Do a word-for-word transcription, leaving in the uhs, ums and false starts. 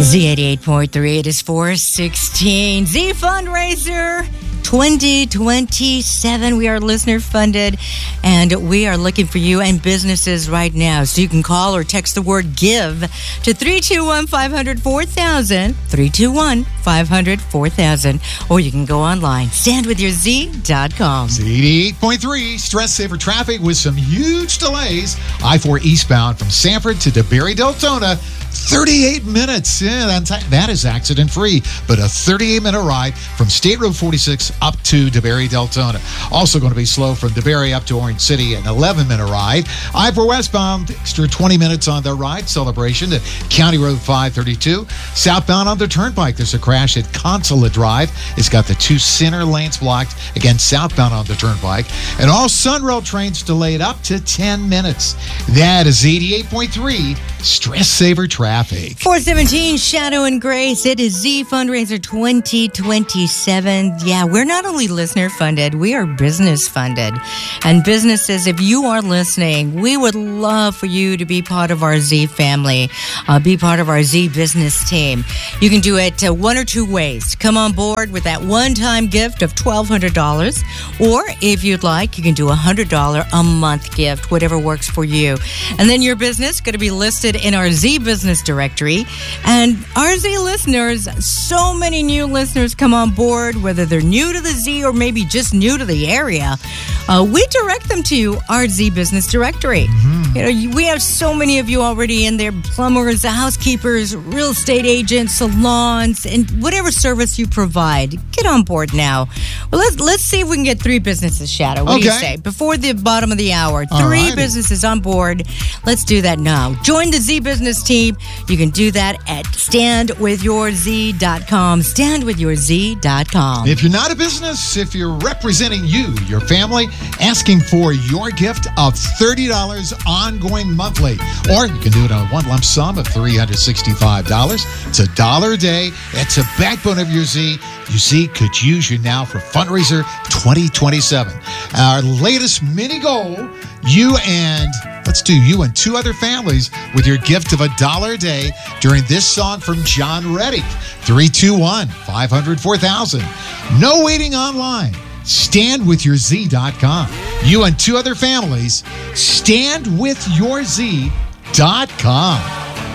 Z eighty-eight point three, it is four sixteen. Z Fundraiser twenty twenty-seven. We are listener funded, and we are looking for you and businesses right now. So you can call or text the word GIVE to three two one, five hundred, four thousand, three two one, five hundred, four thousand, or you can go online, stand with your z dot com. Z eighty-eight point three, stress saver traffic with some huge delays. I four eastbound from Sanford to DeBerry Deltona, thirty-eight minutes. Yeah, that, that is accident free, but a thirty-eight minute ride from State Road forty-six up to DeBerry Deltona. Also going to be slow from DeBerry up to Orange City, an eleven minute ride. I four westbound, extra twenty minutes on the ride. Celebration to County Road five thirty-two. Southbound on the Turnpike, there's a crash at Consulate Drive. It's got the two center lanes blocked. Again, southbound on the Turnpike. And all Sunrail trains delayed up to ten minutes. That is eighty-eight point three, stress saver traffic. four seventeen, Shadow and Grace. It is Z Fundraiser twenty twenty-seven. Yeah, we're not only listener funded, we are business funded. And businesses, if you are listening, we would love for you to be part of our Z family, uh, be part of our Z business team. You can do it uh, one or two ways. Come on board with that one-time gift of twelve hundred dollars, or if you'd like, you can do a one hundred dollars a month gift, whatever works for you. And then your business going to be listed in our Z business directory. And our Z listeners, so many new listeners come on board, whether they're new to the Z or maybe just new to the area. Uh, we direct them to our Z business directory. Mm-hmm. You know, you, we have so many of you already in there: plumbers, housekeepers, real estate agents, salons, and whatever service you provide. Get on board now. Well, let's let's see if we can get three businesses, Shadow. What okay. do you say? Before the bottom of the hour, three Alrighty. businesses on board. Let's do that now. Join the Z business team. You can do that at stand with your z dot com. stand with your z dot com. If you're not a business, if you're representing you, your family, asking for your gift of thirty dollars ongoing monthly, or you can do it on one lump sum of three hundred sixty-five dollars. It's a dollar a day. It's a backbone of your Z. Your Z could use you now for Fundraiser twenty twenty-seven. Our latest mini goal, you and, let's do you and two other families with your gift of a dollar a day during this song from John Reddick, three two one, five hundred, four thousand. No waiting online. stand with your z dot com. You and two other families, stand with your z dot com.